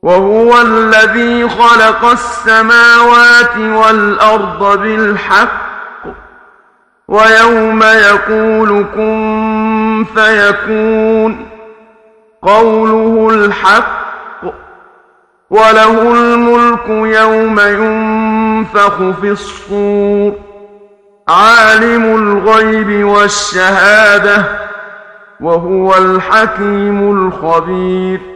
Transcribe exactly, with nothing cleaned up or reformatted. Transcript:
وهو الذي خلق السماوات والأرض بالحق ويوم يقول كن فيكون قوله الحق وله الملك يوم ينفخ في الصور عالم الغيب والشهادة وهو الحكيم الخبير.